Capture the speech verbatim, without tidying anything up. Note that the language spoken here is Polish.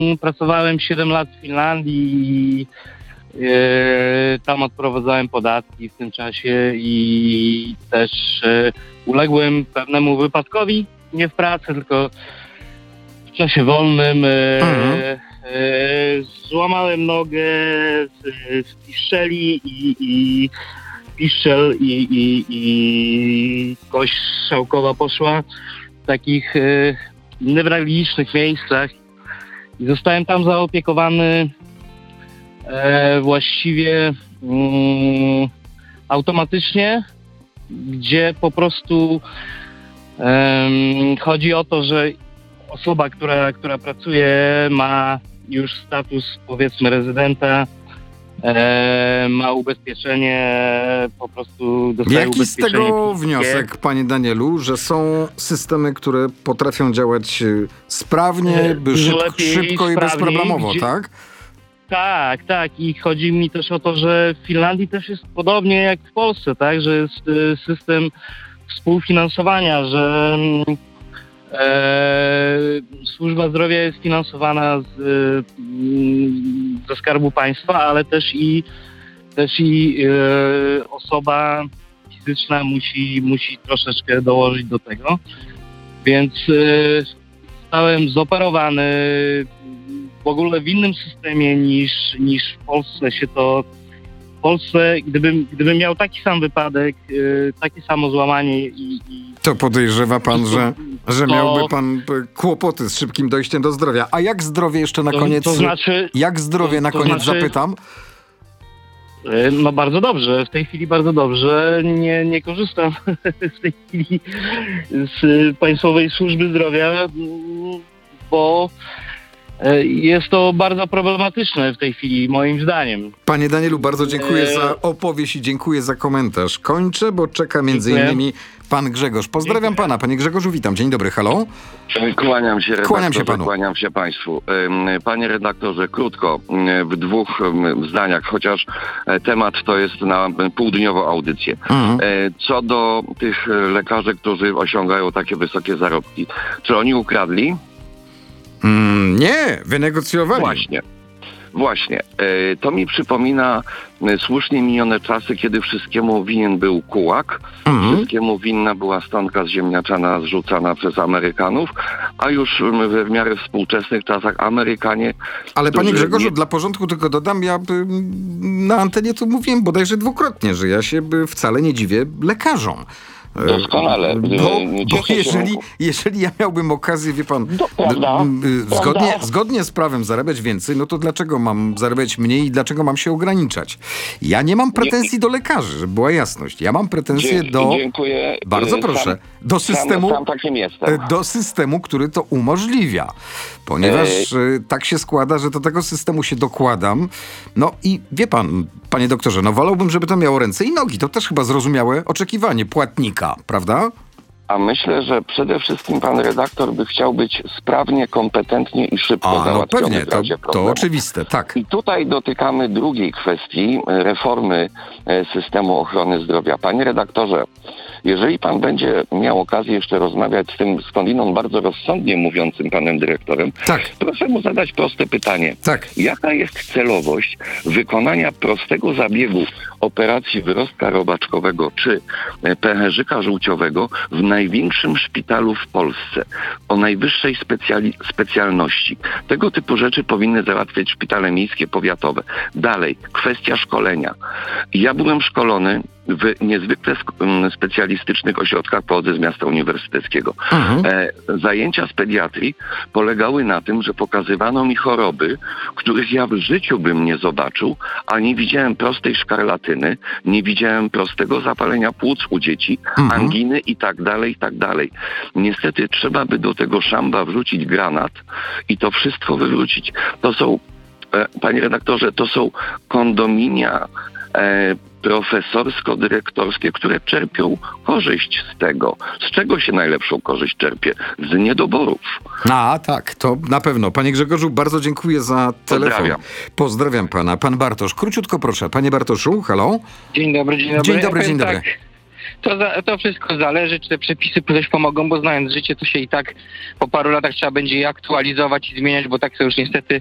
Pracowałem siedem lat w Finlandii i e, tam odprowadzałem podatki w tym czasie i też e, uległem pewnemu wypadkowi, nie w pracy, tylko w czasie wolnym. E, Mhm. e, złamałem nogę z, z piszczeli i, i piszczel i, i, i kość strzałkowa poszła w takich e, newralgicznych miejscach. I zostałem tam zaopiekowany e, właściwie mm, automatycznie, gdzie po prostu em, chodzi o to, że osoba, która, która pracuje, ma już status, powiedzmy, rezydenta, e, ma ubezpieczenie, po prostu dostaje Jaki z ubezpieczenie tego wszystkie. wniosek, panie Danielu, że są systemy, które potrafią działać y, sprawnie, by Dużo szyb, lepiej, szybko i sprawniej, bezproblemowo, gdzie- tak? Tak, tak. I chodzi mi też o to, że w Finlandii też jest podobnie jak w Polsce, tak? Że jest y, system współfinansowania, że mm, e, służba zdrowia jest finansowana z, y, mm, ze Skarbu Państwa, ale też i, też i y, osoba fizyczna musi, musi troszeczkę dołożyć do tego. Więc y, zostałem zoperowany w ogóle w innym systemie niż, niż w Polsce się to... W Polsce, gdybym, gdybym miał taki sam wypadek, y, takie samo złamanie i... i To podejrzewa pan, że, że to- miałby pan y, kłopoty z szybkim dojściem do zdrowia. A jak zdrowie jeszcze na to, koniec? to znaczy... Jak zdrowie na to koniec znaczy- zapytam? y, No bardzo dobrze, w tej chwili bardzo dobrze. Nie, nie korzystam w tej chwili z y, Państwowej Służby Zdrowia, mm, bo y, jest to bardzo problematyczne w tej chwili, moim zdaniem. Panie Danielu, bardzo dziękuję Eee. za opowieść i dziękuję za komentarz. Kończę, bo czeka między Dziękuję. innymi pan Grzegorz. Pozdrawiam Dziękuję. pana. Panie Grzegorzu, witam. Dzień dobry, halo. Kłaniam się redaktorze, Kłaniam się panu. kłaniam się państwu. Ym, Panie redaktorze, krótko, ym, w dwóch ym, zdaniach, chociaż e, temat to jest na półdniową audycję. Mhm. E, Co do tych e, lekarzy, którzy osiągają takie wysokie zarobki, czy oni ukradli? Mm, nie, wynegocjowali. Właśnie. Właśnie. E, To mi przypomina e, słusznie minione czasy, kiedy wszystkiemu winien był kułak, Mhm. wszystkiemu winna była stonka ziemniaczana zrzucana przez Amerykanów, a już m, we w miarę współczesnych czasach Amerykanie... Ale panie którzy Grzegorzu, nie- dla porządku tylko dodam, ja by, na antenie to mówiłem bodajże dwukrotnie, że ja się by wcale nie dziwię lekarzom. E, Doskonale. Bo, Nie bo cieszę się, jeżeli, Romku. jeżeli ja miałbym okazję, wie pan, To prawda, m, y, zgodnie, prawda. zgodnie z prawem zarabiać więcej, no to dlaczego mam zarabiać mniej i dlaczego mam się ograniczać? Ja nie mam pretensji do lekarzy, żeby była jasność. Ja mam pretensje Dzie- do... Dziękuję. Bardzo E, proszę. Sam, Do systemu... Sam, sam takim jestem. do systemu, który to umożliwia. Ponieważ e, tak się składa, że do tego systemu się dokładam. No i wie pan, panie doktorze, no wolałbym, żeby to miało ręce i nogi. To też chyba zrozumiałe oczekiwanie płatnika, prawda? A myślę, że przede wszystkim pan redaktor by chciał być sprawnie, kompetentnie i szybko A, no załatwiony pewnie, w to, razie to problemu. oczywiste, tak. I tutaj dotykamy drugiej kwestii e, reformy e, systemu ochrony zdrowia. Panie redaktorze, jeżeli pan będzie miał okazję jeszcze rozmawiać z tym skądinąd bardzo rozsądnie mówiącym panem dyrektorem, Tak, proszę mu zadać proste pytanie. tak. Jaka jest celowość wykonania prostego zabiegu operacji wyrostka robaczkowego czy e, pęcherzyka żółciowego w największym szpitalu w Polsce o najwyższej specjali- specjalności? Tego typu rzeczy powinny załatwiać szpitale miejskie, powiatowe. Dalej, kwestia szkolenia. Ja byłem szkolony w niezwykle sk- m, specjalistycznych ośrodkach, pochodzę z miasta uniwersyteckiego. Mhm. E, zajęcia z pediatrii polegały na tym, że pokazywano mi choroby, których ja w życiu bym nie zobaczył, a nie widziałem prostej szkarlatyny, nie widziałem prostego zapalenia płuc u dzieci, Mhm. anginy i tak dalej, i tak dalej. Niestety trzeba by do tego szamba wrzucić granat i to wszystko wywrócić. To są, e, panie redaktorze, to są kondominia e, profesorsko-dyrektorskie, które czerpią korzyść z tego. Z czego się najlepszą korzyść czerpie? Z niedoborów. A, tak, to na pewno. Panie Grzegorzu, bardzo dziękuję za telefon. Pozdrawiam. Pozdrawiam pana. Pan Bartosz, króciutko proszę. Panie Bartoszu, halo? Dzień dobry, dzień dobry. Dzień Ja dobry, powiem dzień dobry. Tak, To, za, to wszystko zależy, czy te przepisy coś pomogą, bo znając życie, to się i tak po paru latach trzeba będzie je aktualizować i zmieniać, bo tak to już niestety